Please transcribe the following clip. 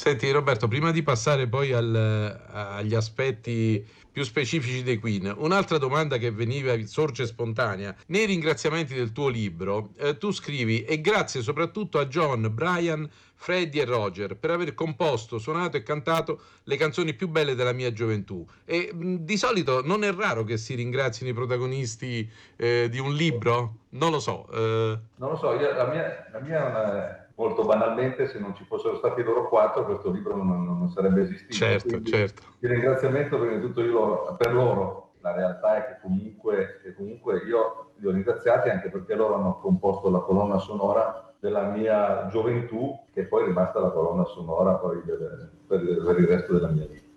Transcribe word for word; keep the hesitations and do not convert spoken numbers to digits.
Senti Roberto, prima di passare poi al- agli aspetti più specifici dei Queen, un'altra domanda che veniva, sorge spontanea. Nei ringraziamenti del tuo libro, eh, tu scrivi: e grazie soprattutto a John, Brian, Freddie e Roger per aver composto, suonato e cantato le canzoni più belle della mia gioventù. E mh, di solito non è raro che si ringrazino i protagonisti eh, di un libro? Non lo so. eh, Non lo so, io- la mia, la mia è una- molto banalmente, se non ci fossero stati loro quattro, questo libro non, non sarebbe esistito. certo, Quindi certo. il ringraziamento prima di tutto io lo- per loro. La realtà è che comunque, che comunque io li ho ringraziati anche perché loro hanno composto la colonna sonora della mia gioventù, che poi è rimasta la colonna sonora poi del- per, per il resto della mia vita.